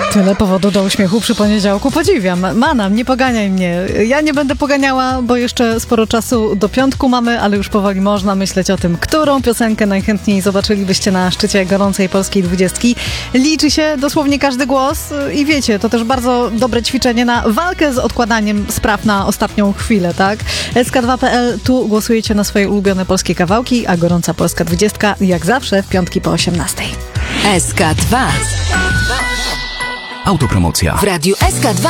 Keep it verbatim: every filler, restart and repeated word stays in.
Tyle powodu do uśmiechu przy poniedziałku. Podziwiam. Manam, nie poganiaj mnie. Ja nie będę poganiała, bo jeszcze sporo czasu do piątku mamy, ale już powoli można myśleć o tym, którą piosenkę najchętniej zobaczylibyście na szczycie gorącej polskiej dwudziestki. Liczy się dosłownie każdy głos i wiecie, to też bardzo dobre ćwiczenie na walkę z odkładaniem spraw na ostatnią chwilę, tak? S K dwa kropka P L, tu głosujecie na swoje ulubione polskie kawałki, a gorąca polska dwudziestka jak zawsze w piątki po osiemnastej. S K dwa. Autopromocja W radiu S K dwa.